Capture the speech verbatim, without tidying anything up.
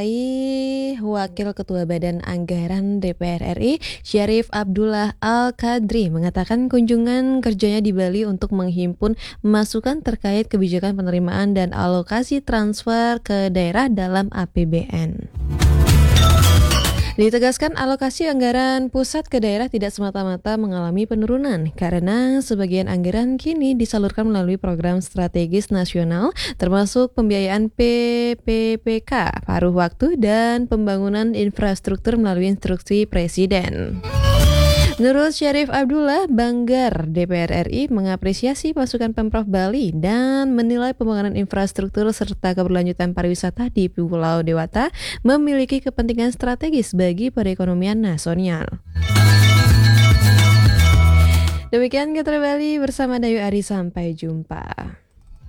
Wakil Ketua Badan Anggaran D P R R I, Syarif Abdullah Al-Qadri, mengatakan kunjungan kerjanya di Bali untuk menghimpun masukan terkait kebijakan penerimaan dan alokasi transfer ke daerah dalam A P B N. Ditegaskan alokasi anggaran pusat ke daerah tidak semata-mata mengalami penurunan karena sebagian anggaran kini disalurkan melalui program strategis nasional termasuk pembiayaan P P P K, paruh waktu, dan pembangunan infrastruktur melalui instruksi Presiden. Menurut Syarif Abdullah, Banggar D P R R I mengapresiasi masukan Pemprov Bali dan menilai pembangunan infrastruktur serta keberlanjutan pariwisata di Pulau Dewata memiliki kepentingan strategis bagi perekonomian nasional. Demikian Katra Bali bersama Dayu Ari, sampai jumpa.